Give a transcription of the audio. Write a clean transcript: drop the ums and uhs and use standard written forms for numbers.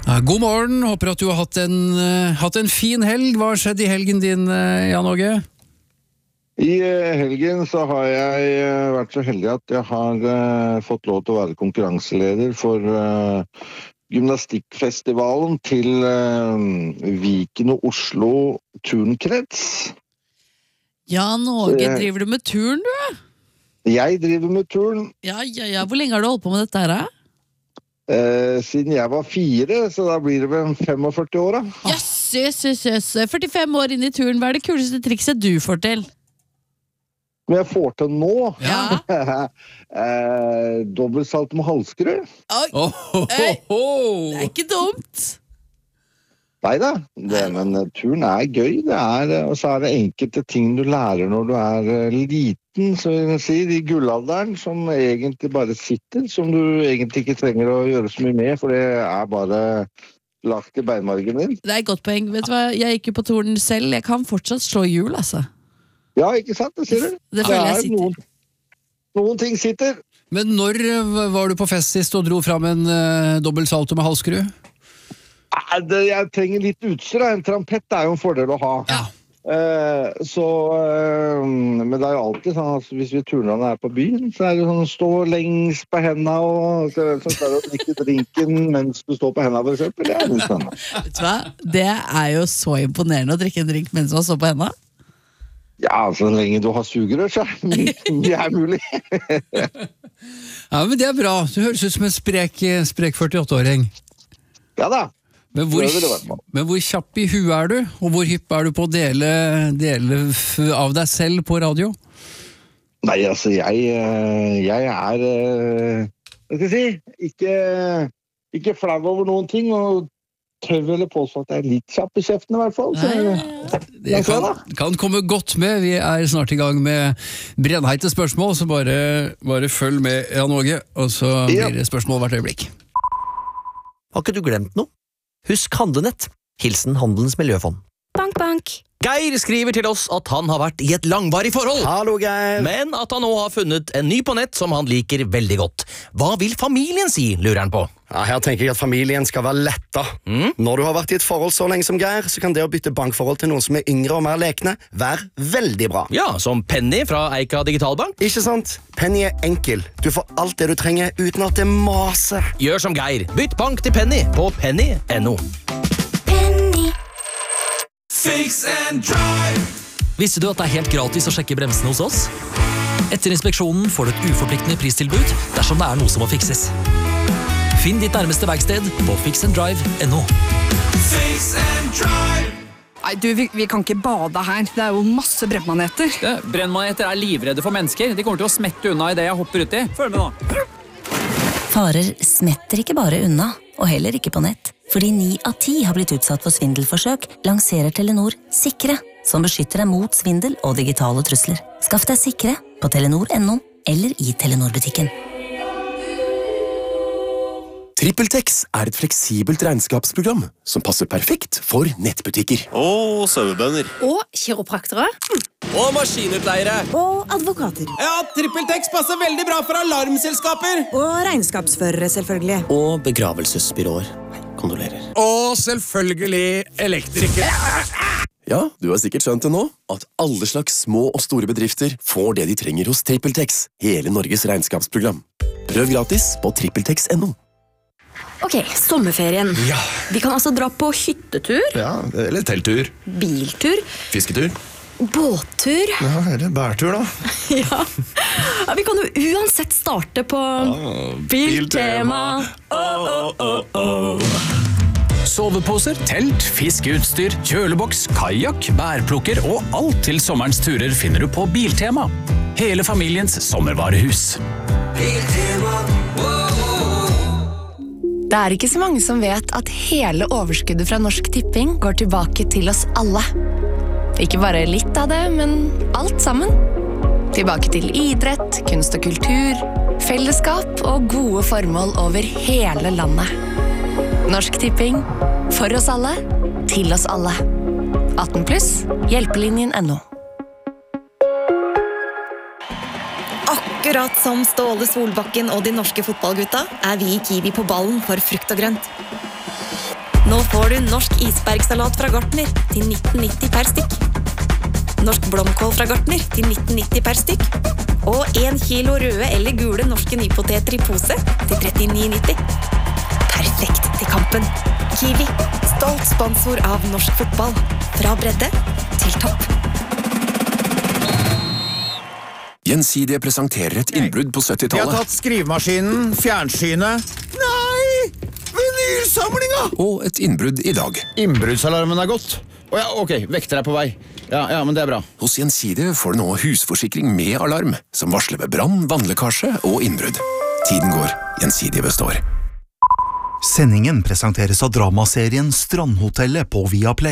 God morgen, håper at du har hatt en fin helg. Hva har skjedd i helgen din, Jan Åge? I helgen så har jeg vært så heldig at jeg har fått lov til å være konkurranseleder for gymnastikkfestivalen til Viken og Oslo turnkrets. Jan Åge, driver du med turn, du? Jeg driver med turn. Ja. Hvor lenge har du holdt på med dette her, Siden jeg var 4, så da blir det vel 45 år, da. Yes. 45 år inn i turn, hva er det kuleste trikset du får til? Som jeg får til nå? Ja. Dobbeltsalt med halskru. Det er ikke dumt. Neida, men turen er gøy. Og så er det enkelte ting du lærer når du er liten, så vil jeg si, i gullalderen, som egentlig bare sitter, som du egentlig ikke trenger å gjøre så mye med, for det er bare lagt i beinmargen din. Det er et godt poeng. Vet du hva, jeg gikk jo på turen selv. Jeg kan fortsatt slå hjul, altså. Ja, ikke sant, det sier du. Det føler jeg sitter. Noen ting sitter. Men når var du på fest sist og dro fram en dobbeltsalto med halskru? Jeg trenger litt utstyr. En trampett er jo en fordel å ha. Ja. Men det er jo alltid sånn at hvis vi turnerne er på byen, så er det sånn stå lengst på hendene og så drikke drinken mens du står på hendene, for eksempel. Det er litt spennende. Vet du hva? Det er jo så imponerende å drikke en drink mens man står på hendene. Ja, så lenge du har sugerør, så det er mulig. Ja, men det er bra. Du høres ut som en sprek 48-åring. Ja da. Men hvor kjapp i huet er du? Og hvor hypp er du på å dele av deg selv på radio? Nei, altså, jeg er hva skal jeg si, ikke flau over noen ting, og tør vel påstå at jeg er litt kjapp i kjeften i hvert fall. Det kan komme godt med. Vi er snart i gang med brennheite spørsmål, så bare følg med, Jan Åge, og så blir det spørsmål hvert øyeblikk. Har ikke du glemt noe? Husk Handlenett. Hilsen Handelens Miljøfond. Bank, bank. Geir skriver til oss at han har vært i et langvarig forhold. Hallo, Geir. Men at han nå har funnet en ny på nett som han liker veldig godt. Hva vil familien si, lurer han på? Ja, her tenker jeg at familien skal være letta. Når du har vært i et forhold så lenge som Geir, så kan det å bytte bankforhold til noen som er yngre og mer lekne være veldig bra. Ja, som Penny fra Eika Digitalbank. Ikke sant? Penny er enkel. Du får alt det du trenger uten at det maser. Gjør som Geir. Bytt bank til Penny på penny.no. Fix and drive. Visste du at det er helt gratis å sjekke bremsene hos oss? Etter inspeksjonen får du et uforpliktende pristilbud dersom det er noe som må fikses. Finn ditt nærmeste verksted på fixanddrive.no. Fix and drive. Nei, du, vi kan ikke bade her. Det er jo masse brennmaneter. Brennmaneter er livredde for mennesker. De kommer til å smette unna i det jeg hopper uti. Følg med nå. Farer smetter ikke bare unna, og heller ikke på nett. Fordi 9 av 10 har blitt utsatt for svindelforsøk, lanserer Telenor Sikre, som beskytter deg mot svindel og digitale trusler. Skaff deg Sikre på telenor.no eller i Telenor-butikken. TrippelTex er et fleksibelt regnskapsprogram som passer perfekt for nettbutikker. Og sauebønder. Og kiropraktere. Og maskinutleiere. Og advokater. Ja, TrippelTex passer veldig bra for alarmselskaper. Og regnskapsførere, selvfølgelig. Og begravelsesbyråer. Kondolerer. Og selvfølgelig elektrikere. Ja, du har sikkert skjønt det nå, at alle slags små og store bedrifter får det de trenger hos TrippelTex, hele Norges regnskapsprogram. Prøv gratis på trippeltex.no. Ok, sommerferien. Ja. Vi kan altså dra på hyttetur. Ja, eller telttur. Biltur. Fisketur. Båttur. Ja, eller bærtur da. Ja, vi kan jo uansett starte på Biltema. Soveposer, telt, fiskeutstyr, kjøleboks, kajak, bærplukker og alt til sommerens turer finner du på Biltema. Hele familiens sommervarehus. Biltema. Det er ikke så mange som vet at hele overskuddet fra Norsk Tipping går tilbake til oss alle. Ikke bare litt av det, men alt sammen. Tilbake til idrett, kunst og kultur, fellesskap og gode formål over hele landet. Norsk Tipping. For oss alle. Til oss alle. 18+, hjelpelinjen.no. Akkurat som Ståle Solbakken og de norske fotballgutta er vi i Kiwi på ballen for frukt og grønt. Nå får du norsk isbergsalat fra Gartner til 19,90 per stykk. Norsk blomkål fra Gartner til 19,90 per stykk. Og 1 kilo røde eller gule norske nypoteter i pose til 39,90. Perfekt til kampen. Kiwi, stolt sponsor av norsk fotball. Fra bredde til topp. Gjensidige presenterer et innbrudd på 70-tallet. Vi har tatt skrivemaskinen, fjernsynet. Nei! Vinylsamlinga! Og et innbrudd i dag. Innbruddsalarmen er gått. Ja, ok, vekter er på vei. Ja, men det er bra. Hos Gjensidige får du nå husforsikring med alarm, som varsler ved brann, vannlekkasje og innbrudd. Tiden går, Gjensidige består. Sendingen presenteres av dramaserien Strandhotellet på Viaplay.